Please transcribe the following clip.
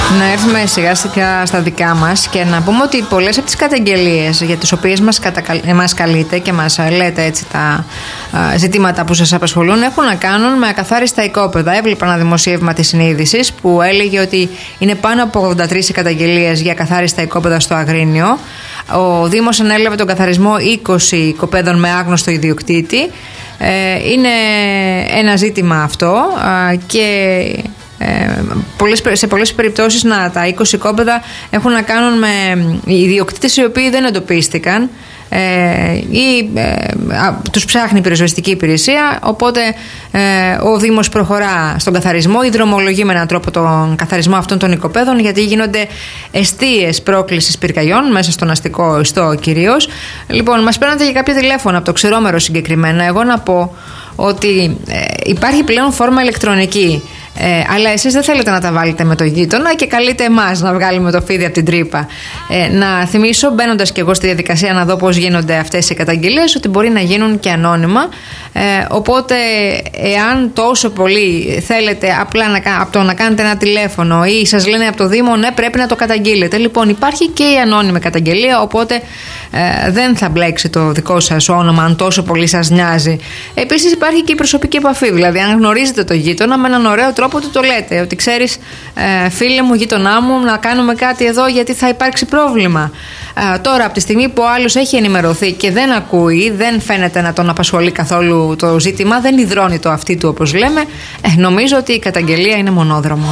Να έρθουμε σιγά σιγά στα δικά μας και να πούμε ότι πολλές από τις καταγγελίες για τις οποίες μας καλείτε και μας λέτε έτσι τα ζητήματα που σας απασχολούν έχουν να κάνουν με ακαθάριστα οικόπεδα. Έβλεπα ένα δημοσίευμα της Συνείδησης που έλεγε ότι είναι πάνω από 83 καταγγελίες για ακαθάριστα οικόπεδα στο Αγρίνιο. Ο Δήμος ανέλαβε τον καθαρισμό 20 οικοπαίδων με άγνωστο ιδιοκτήτη. Είναι ένα ζήτημα αυτό και σε πολλές περιπτώσεις τα 20 οικόπεδα έχουν να κάνουν με ιδιοκτήτες οι οποίοι δεν εντοπίστηκαν ή τους ψάχνει η πυροσβεστική υπηρεσία, οπότε ο Δήμος προχωρά στον καθαρισμό ή δρομολογεί με έναν τρόπο τον καθαρισμό αυτών των οικοπαίδων, γιατί γίνονται εστίες πρόκλησης πυρκαγιών μέσα στον αστικό ιστό κυρίως. Λοιπόν, μας παίρνατε για κάποια τηλέφωνα από το Ξερόμερο συγκεκριμένα. Εγώ να πω ότι υπάρχει πλέον φόρμα ηλεκτρονική, αλλά εσείς δεν θέλετε να τα βάλετε με το γείτονα και καλείτε εμάς να βγάλουμε το φίδι από την τρύπα. Να θυμίσω, μπαίνοντας και εγώ στη διαδικασία να δω πώς γίνονται αυτές οι καταγγελίες, ότι μπορεί να γίνουν και ανώνυμα. Οπότε, εάν τόσο πολύ θέλετε απλά από το να κάνετε ένα τηλέφωνο ή σας λένε από το Δήμο, ναι, πρέπει να το καταγγείλετε. Λοιπόν, υπάρχει και η ανώνυμη καταγγελία, οπότε δεν θα μπλέξει το δικό σας όνομα αν τόσο πολύ σας νοιάζει. Επίσης, υπάρχει και η προσωπική επαφή. Δηλαδή, αν γνωρίζετε το γείτονα, με έναν ωραίο τρόπο του το λέτε. Ότι ξέρεις, φίλε μου, γείτονά μου, να κάνουμε κάτι εδώ γιατί θα υπάρξει πρόβλημα. Τώρα, από τη στιγμή που ο άλλος έχει ενημερωθεί και δεν ακούει, δεν φαίνεται να τον απασχολεί καθόλου το ζήτημα, δεν υδρώνει το αυτί του όπως λέμε, νομίζω ότι η καταγγελία είναι μονόδρομο.